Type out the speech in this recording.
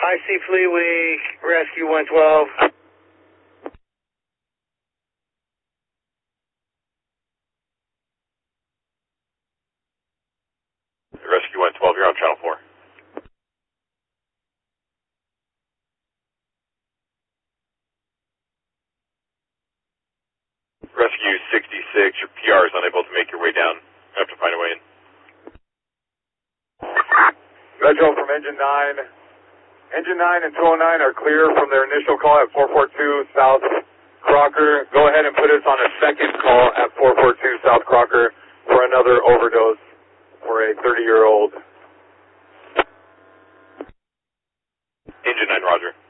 IC Fleetway, Rescue 112. Rescue 112, you're on Channel 4. Rescue 66, your PR is unable to make your way down. You have to find a way in. Retro from Engine 9. Engine 9 and 209 are clear from their initial call at 442 South Crocker. Go ahead and put us on a second call at 442 South Crocker for another overdose for a 30-year-old. Engine 9, roger.